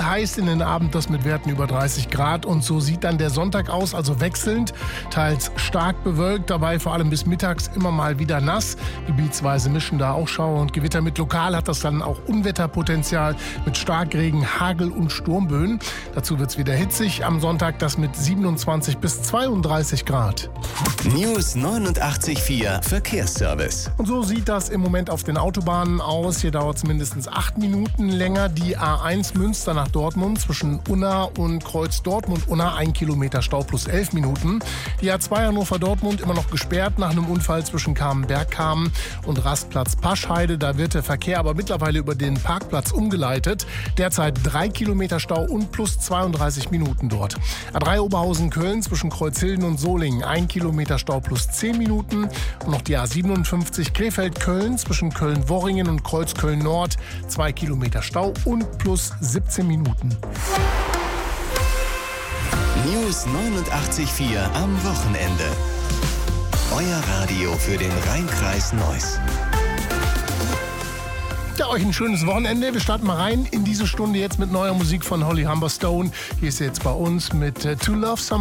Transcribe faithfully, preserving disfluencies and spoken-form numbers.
kühl, heiß in den Abend, das mit Werten über dreißig Grad. Und so sieht dann der Sonntag aus, also wechselnd, teils stark bewölkt, dabei vor allem bis mittags immer mal wieder nass. Gebietsweise mischen da auch Schauer und Gewitter mit. Lokal hat das dann auch Unwetterpotenzial mit Starkregen, Hagel und Sturmböen. Dazu wird es wieder hitzig. Am Sonntag das mit siebenundzwanzig bis zweiunddreißig Grad. News neunundachtzig Komma vier Verkehrsservice. Und so sieht das im Moment auf den Autobahnen aus. Hier dauert es mindestens acht Minuten länger. Die A eins Münster nach Dortmund zwischen Unna und Kreuz Dortmund-Unna, ein Kilometer Stau plus elf Minuten. Die A zwei Hannover-Dortmund immer noch gesperrt nach einem Unfall zwischen Kamen-Bergkamen und Rastplatz Paschheide. Da wird der Verkehr aber mittlerweile über den Parkplatz umgeleitet. Derzeit drei Kilometer Stau und plus zweiunddreißig Minuten dort. A drei Oberhausen-Köln zwischen Kreuzhilden und Solingen, ein Kilometer Stau plus zehn Minuten. Und noch die A siebenundfünfzig Krefeld-Köln zwischen Köln-Worringen und Kreuzköln-Nord, zwei Kilometer Stau und plus siebzehn Minuten. News neunundachtzig Komma vier am Wochenende. Euer Radio für den Rhein-Kreis Neuss. Ja, euch ein schönes Wochenende. Wir starten mal rein in diese Stunde jetzt mit neuer Musik von Holly Humberstone. Hier ist sie jetzt bei uns mit uh, To Love Someone.